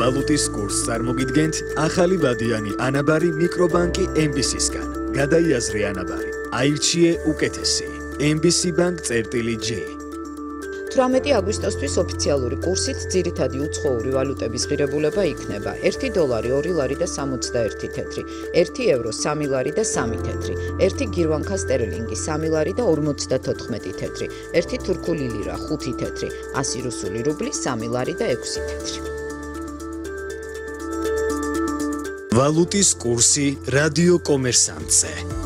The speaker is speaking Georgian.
ვალუტის კურსს წარმოგიდგენთ ახალი ვადიანი ანაბარი მიკრობანკი MBC-სგან. გადაიაზრე ანაბარი. აირჩიე უკეთესი. MBC Bank-J. 18 აგვისტოსთვის ოფიციალური კურსით ძირითადი უცხოური ვალუტების ღირებულება იქნება 1 დოლარი 2 ლარი და 61 თეთრი, 1 ევრო 3 ლარი და 3 თეთრი, 1 გირვანქა სტერლინგი 3 ლარი და 54 თეთრი, 1 თურქული ლირა 5 თეთრი, 100 რუსული რუბლი 3 ლარი და 6 თეთრი. ვალუტის კურსი რადიო კომერსანტზე.